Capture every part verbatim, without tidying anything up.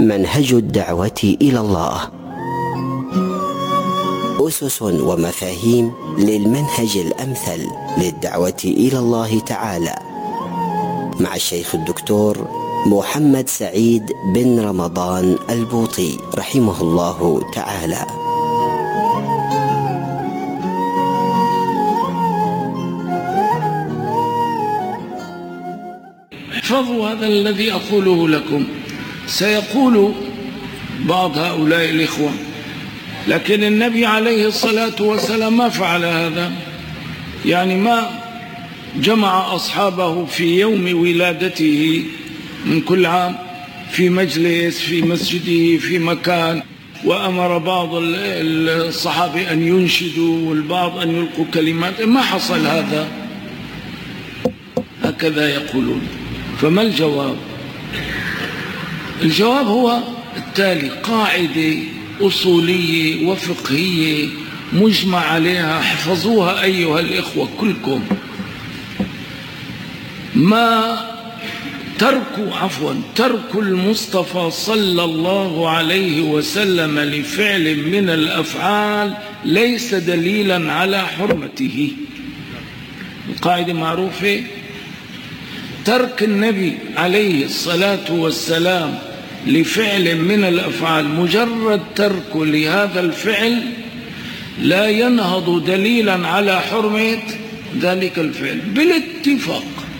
منهج الدعوة إلى الله، أسس ومفاهيم للمنهج الأمثل للدعوة إلى الله تعالى، مع الشيخ الدكتور محمد سعيد بن رمضان البوطي رحمه الله تعالى. احفظوا هذا الذي أقوله لكم. سيقول بعض هؤلاء الإخوة: لكن النبي عليه الصلاة والسلام ما فعل هذا، يعني ما جمع أصحابه في يوم ولادته من كل عام في مجلس في مسجده في مكان، وأمر بعض الصحابة أن ينشدوا والبعض أن يلقوا كلمات. ما حصل هذا، هكذا يقولون. فما الجواب؟ الجواب هو التالي: قاعدة أصولية وفقهية مجمع عليها، احفظوها أيها الإخوة كلكم. ما ترك عفوا ترك المصطفى صلى الله عليه وسلم لفعل من الأفعال ليس دليلا على حرمته. القاعدة معروفة: ترك النبي عليه الصلاة والسلام لفعل من الأفعال، مجرد ترك لهذا الفعل لا ينهض دليلا على حرمة ذلك الفعل بالاتفاق.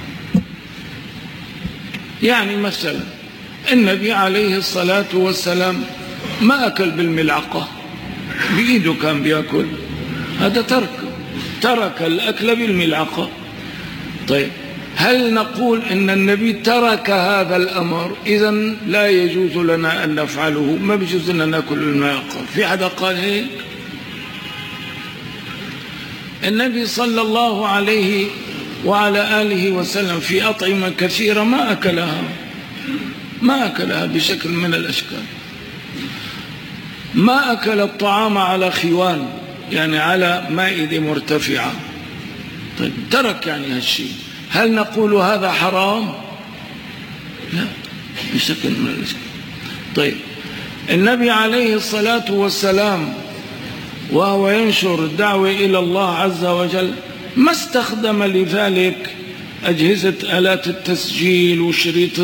يعني مثلا النبي عليه الصلاة والسلام ما أكل بالملعقة، بإيده كان بيأكل، هذا ترك ترك الأكل بالملعقة. طيب، هل نقول إن النبي ترك هذا الأمر إذن لا يجوز لنا أن نفعله؟ ما بيجوز لنا نأكل الملعقة؟ في حدا قال هيك؟ النبي صلى الله عليه وعلى آله وسلم في أطعمة كثيرة ما أكلها ما أكلها بشكل من الأشكال. ما أكل الطعام على خوان، يعني على مائدة مرتفعة. طيب، ترك يعني هالشيء. هل نقول هذا حرام؟ لا، بشكل من الأشكال. طيب، النبي عليه الصلاة والسلام وهو ينشر الدعوة إلى الله عز وجل ما استخدم لذلك أجهزة آلات التسجيل وشريط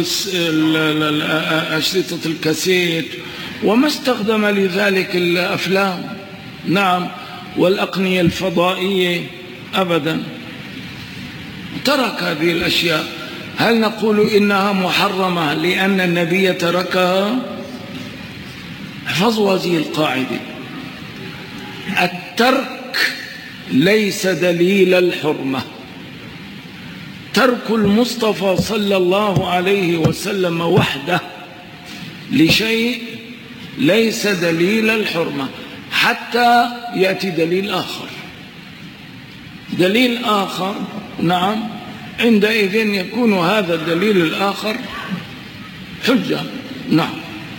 أشرطة الكاسيت، وما استخدم لذلك الأفلام، نعم، والأقنية الفضائية، أبدا. ترك هذه الأشياء. هل نقول إنها محرمة لأن النبي تركها؟ احفظوا هذه القاعدة: الترك ليس دليل الحرمة. ترك المصطفى صلى الله عليه وسلم وحده لشيء ليس دليل الحرمة حتى يأتي دليل آخر. دليل آخر، نعم، عندئذ يكون هذا الدليل الآخر حجة. نعم.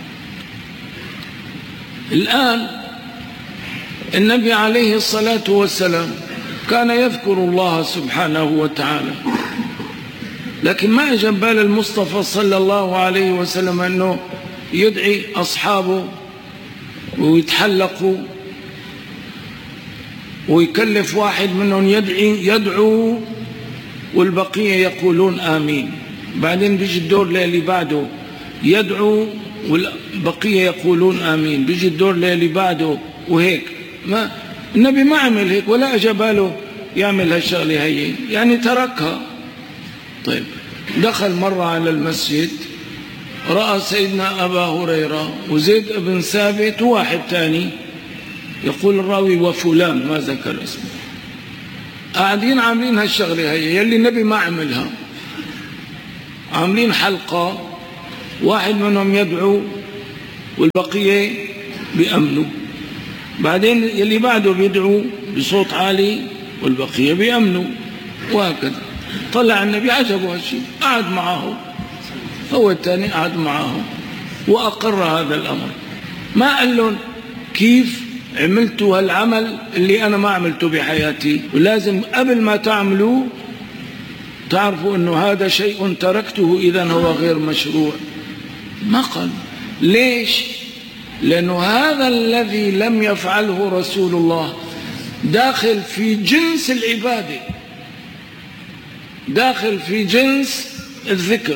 الآن النبي عليه الصلاة والسلام كان يذكر الله سبحانه وتعالى، لكن ما أجاب بال المصطفى صلى الله عليه وسلم أنه يدعي أصحابه ويتحلقوا ويكلف واحد منهم يدعي يدعو والبقية يقولون آمين. بعدين بيجي الدور اللي بعده يدعو والبقية يقولون آمين، بيجي الدور اللي بعده وهيك. ما النبي ما عمل هيك ولا أجاب له يعمل هالشغلة هي، يعني تركها. طيب، دخل مرة على المسجد، رأى سيدنا أبا هريرة وزيد بن ثابت وواحد تاني، يقول الراوي وفلان، ما ذكر اسمه، قاعدين عاملين هالشغلة هي يلي النبي ما عملها. عاملين حلقة، واحد منهم يدعو والبقية بيأمنوا، بعدين يلي بعده بيدعو بصوت عالي والبقية بيأمنوا، وهكذا. طلع النبي عجبه هالشيء، قعد معه، هو الثاني قعد معه وأقر هذا الأمر. ما قال لهم كيف عملتوا هالعمل اللي أنا ما عملته بحياتي، ولازم قبل ما تعملوا تعرفوا أنه هذا شيء تركته إذن هو غير مشروع. ما قال، ليش؟ لأنه هذا الذي لم يفعله رسول الله داخل في جنس العبادة، داخل في جنس الذكر.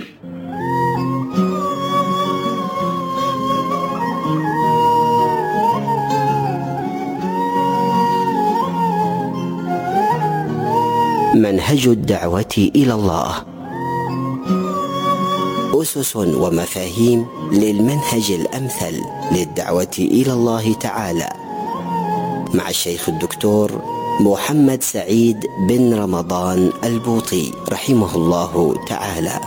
منهج الدعوة إلى الله، أسس ومفاهيم للمنهج الأمثل للدعوة إلى الله تعالى، مع الشيخ الدكتور محمد سعيد بن رمضان البوطي رحمه الله تعالى.